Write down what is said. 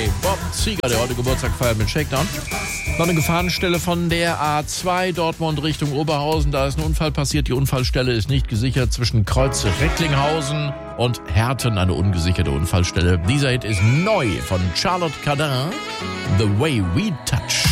Bob Seger, der heute Geburtstag feiert mit Shakedown. Noch eine Gefahrenstelle von der A2 Dortmund Richtung Oberhausen. Da ist ein Unfall passiert. Die Unfallstelle ist nicht gesichert zwischen Kreuz Recklinghausen und Herten. Eine ungesicherte Unfallstelle. Dieser Hit ist neu von Charlotte Cardin. The Way We Touch.